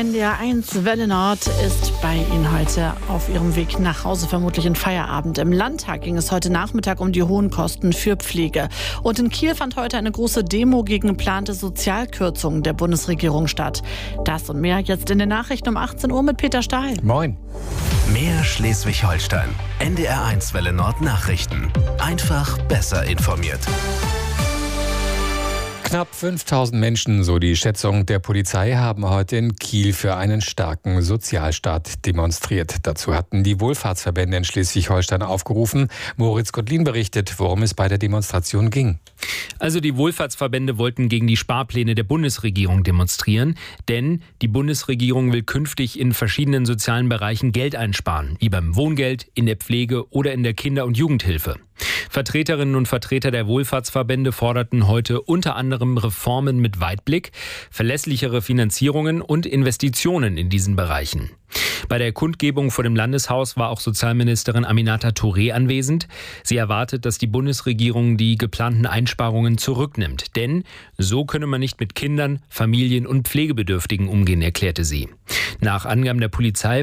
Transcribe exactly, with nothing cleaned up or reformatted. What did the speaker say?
N D R eins Welle Nord ist bei Ihnen heute auf Ihrem Weg nach Hause, vermutlich in Feierabend. Im Landtag ging es heute Nachmittag um die hohen Kosten für Pflege. Und in Kiel fand heute eine große Demo gegen geplante Sozialkürzungen der Bundesregierung statt. Das und mehr jetzt in den Nachrichten um achtzehn Uhr mit Peter Stahl. Moin. Mehr Schleswig-Holstein. N D R eins Welle Nord Nachrichten. Einfach besser informiert. Knapp fünftausend Menschen, so die Schätzung der Polizei, haben heute in Kiel für einen starken Sozialstaat demonstriert. Dazu hatten die Wohlfahrtsverbände in Schleswig-Holstein aufgerufen. Moritz Gottlin berichtet, worum es bei der Demonstration ging. Also die Wohlfahrtsverbände wollten gegen die Sparpläne der Bundesregierung demonstrieren, denn die Bundesregierung will künftig in verschiedenen sozialen Bereichen Geld einsparen, wie beim Wohngeld, in der Pflege oder in der Kinder- und Jugendhilfe. Vertreterinnen und Vertreter der Wohlfahrtsverbände forderten heute unter anderem Reformen mit Weitblick, verlässlichere Finanzierungen und Investitionen in diesen Bereichen. Bei der Kundgebung vor dem Landeshaus war auch Sozialministerin Aminata Touré anwesend. Sie erwartet, dass die Bundesregierung die geplanten Einsparungen zurücknimmt. Denn so könne man nicht mit Kindern, Familien und Pflegebedürftigen umgehen, erklärte sie. Nach Angaben der Polizei